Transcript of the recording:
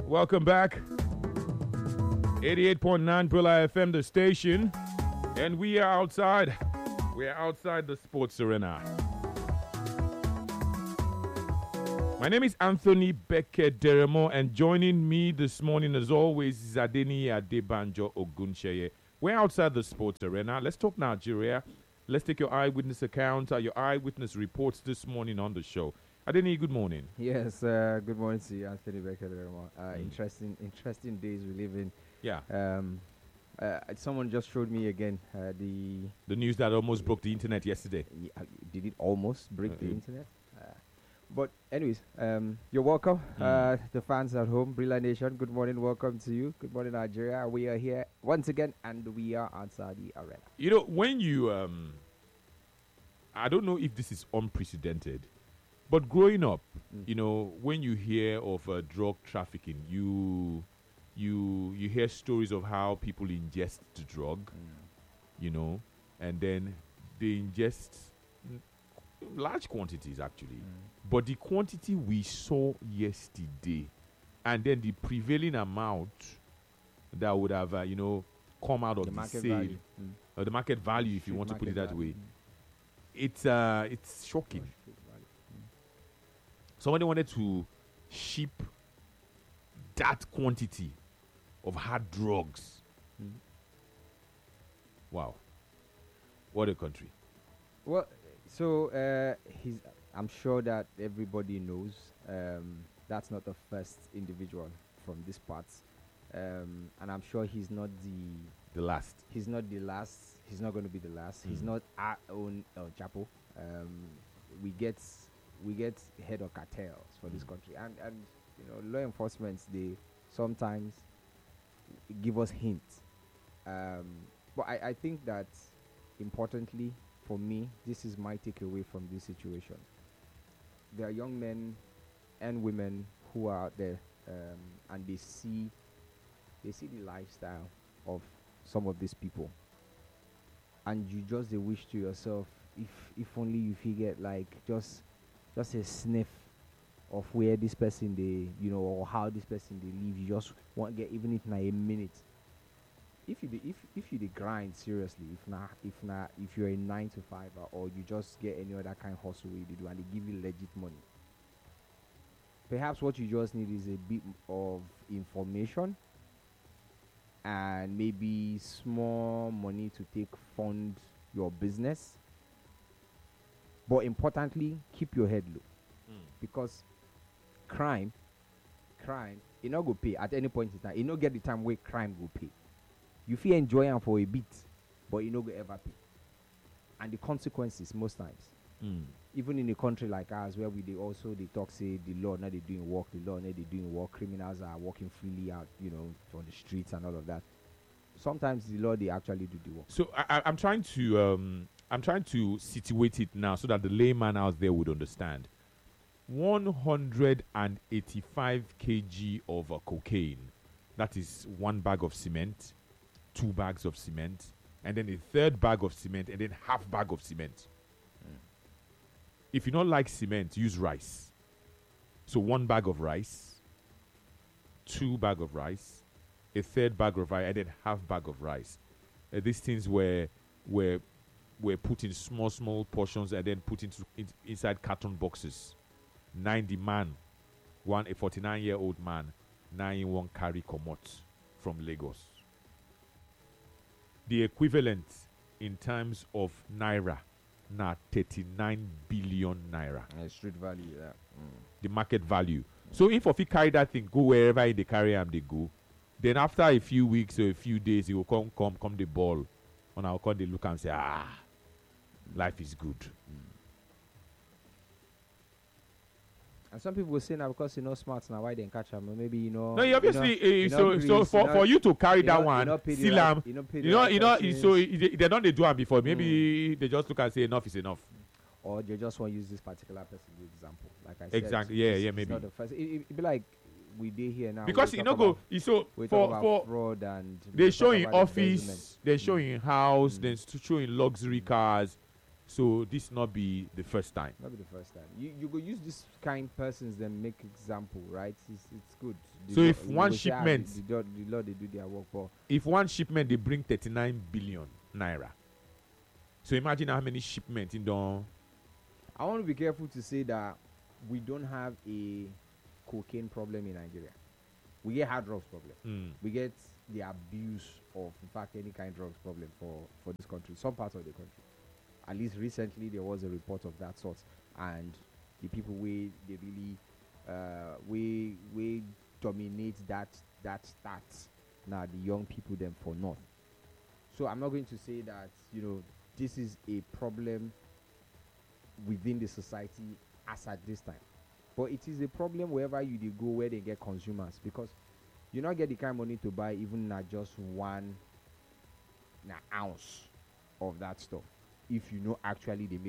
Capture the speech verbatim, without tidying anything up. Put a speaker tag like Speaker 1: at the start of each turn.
Speaker 1: Welcome back. eighty-eight point nine Brilla F M, the station. And we are outside. We are outside the sports arena. My name is Anthony Beckett Deremo, and joining me this morning, as always, is Adeni Adebanjo Ogunsheye. We're outside the sports arena. Let's talk Nigeria. Let's take your eyewitness account, uh, your eyewitness reports this morning on the show. Adeni, good morning.
Speaker 2: Yes, uh, good morning to you, Anthony Beckett Deremo. Uh,
Speaker 1: Mm.
Speaker 2: Interesting, interesting days we live in.
Speaker 1: Yeah,
Speaker 2: Um, uh, someone just showed me again uh, the.
Speaker 1: the news that almost broke the internet yesterday.
Speaker 2: y- uh, Did it almost break
Speaker 1: Uh,
Speaker 2: the
Speaker 1: it-
Speaker 2: internet? Uh, but anyways, um, you're welcome,
Speaker 1: Mm.
Speaker 2: uh, the fans at home, Brilla Nation. Good morning, welcome to you. Good morning, Nigeria. We are here once again, and we are outside the arena.
Speaker 1: You know, when you, um, I don't know if this is unprecedented, but growing up,
Speaker 2: Mm.
Speaker 1: you know, when you hear of uh, drug trafficking, you, you, you hear stories of how people ingest the drug, you know, and then they ingest mm, large quantities actually. But the quantity we saw yesterday, and then the prevailing amount that would have, uh, you know, come out of
Speaker 2: The
Speaker 1: the,
Speaker 2: market
Speaker 1: sale,
Speaker 2: value. Mm.
Speaker 1: or the market value, if you
Speaker 2: Street
Speaker 1: want to put it
Speaker 2: market
Speaker 1: that
Speaker 2: value.
Speaker 1: way, it's uh, it's
Speaker 2: Mm.
Speaker 1: shocking.
Speaker 2: Street value.
Speaker 1: Somebody wanted to ship that quantity of hard drugs.
Speaker 2: Mm.
Speaker 1: Wow, what a country!
Speaker 2: Well, so uh, he's. I'm sure that everybody knows um, that's not the first individual from this part, um, and I'm sure he's not the.
Speaker 1: The last.
Speaker 2: He's not the last. He's not going to be the last. He's
Speaker 1: Mm.
Speaker 2: not our own uh, Chapo. Um, we get we get head of cartels for this
Speaker 1: Mm.
Speaker 2: country, and and you know law enforcement they sometimes give us hints. Um, but I, I think that importantly for me, this is my takeaway from this situation. There are young men and women who are out there, um, and they see they see the lifestyle of some of these people, and you just they wish to yourself, if if only you could get like just just a sniff of where this person they you know or how this person they live. You just want get even if not a minute. If you dey- if if you dey grind seriously, if not if not if you're a nine to five or you just get any other kind of hustle way you do and they give you legit money, perhaps what you just need is a bit of information and maybe small money to take fund your business. But importantly, keep your head low, because crime, crime, it not go pay at any point in time. It not get the time where crime will pay. You feel enjoy am for a bit, but you no go ever pay. And the consequences most times,
Speaker 1: Mm.
Speaker 2: even in a country like ours where we they also they talk say the law not they doing work, the law not they doing work, criminals are walking freely out, you know, on the streets and all of that. Sometimes the law they actually do the work.
Speaker 1: So I, I, I'm trying to um, I'm trying to situate it now so that the layman out there would understand. one hundred eighty-five kilograms of uh, cocaine. That is one bag of cement, two bags of cement, and then a third bag of cement, and then half bag of cement. If you don't like cement, use rice. So one bag of rice, two bag of rice, a third bag of rice, and then half bag of rice. Uh, these things were were were put in small small portions and then put into in, inside carton boxes. ninety man, one a forty-nine year old man, nine one carry comot from Lagos. The equivalent in terms of naira, na thirty-nine billion naira.
Speaker 2: Uh, street value, yeah.
Speaker 1: The market value. So if of you carry that thing, go wherever they carry them, they go. Then after a few weeks or a few days, it will come, come, come the ball. And I'll come, they look and say, ah, life is good.
Speaker 2: And some people will say now because you're not smart now, why they catch them? Maybe you know.
Speaker 1: No, you
Speaker 2: you
Speaker 1: obviously,
Speaker 2: know,
Speaker 1: uh,
Speaker 2: you
Speaker 1: so
Speaker 2: know
Speaker 1: so
Speaker 2: grease,
Speaker 1: for,
Speaker 2: you know,
Speaker 1: for you to carry
Speaker 2: you
Speaker 1: that
Speaker 2: know-
Speaker 1: one,
Speaker 2: you know pay the
Speaker 1: seal
Speaker 2: right-
Speaker 1: am,
Speaker 2: you know pay the
Speaker 1: you know,
Speaker 2: right
Speaker 1: you know,
Speaker 2: questions,
Speaker 1: so it- they, they don't they do it before. Maybe they just look and say enough is enough.
Speaker 2: or they just want to use this particular person as example. Like I said,
Speaker 1: Exactly, yeah,
Speaker 2: it's-
Speaker 1: yeah,
Speaker 2: it's
Speaker 1: maybe.
Speaker 2: not the first. It, it, it be like we did here now.
Speaker 1: Because
Speaker 2: we
Speaker 1: you
Speaker 2: talk
Speaker 1: know, go
Speaker 2: about-
Speaker 1: you so
Speaker 2: we
Speaker 1: for
Speaker 2: talk about
Speaker 1: for
Speaker 2: fraud and
Speaker 1: they
Speaker 2: we
Speaker 1: show
Speaker 2: talk
Speaker 1: in
Speaker 2: about embezzlement.
Speaker 1: office, they show
Speaker 2: Mm.
Speaker 1: in house,
Speaker 2: Mm.
Speaker 1: then st- show in luxury cars. So this not be the first time.
Speaker 2: Not be the first time. You you go use this kind persons then make example, right? It's it's good. The
Speaker 1: So
Speaker 2: law-
Speaker 1: if
Speaker 2: we
Speaker 1: one
Speaker 2: go say, ah,
Speaker 1: shipment-
Speaker 2: the, the, law- the law they do their work, but
Speaker 1: If one shipment they bring thirty-nine billion naira. So imagine how many shipments in the
Speaker 2: I want to be careful to say that we don't have a cocaine problem in Nigeria. We get hard drugs problem.
Speaker 1: mm,
Speaker 2: We get the abuse of, in fact, any kind of drugs problem for, for this country, some parts of the country. At least recently, there was a report of that sort, and the people we they really uh, we we dominate that that stats now the young people them for north. So I'm not going to say that you know this is a problem within the society as at this time, but it is a problem wherever you dey go where they get consumers, because you not get the kind of money to buy even not just one na ounce of that stuff if you know actually they make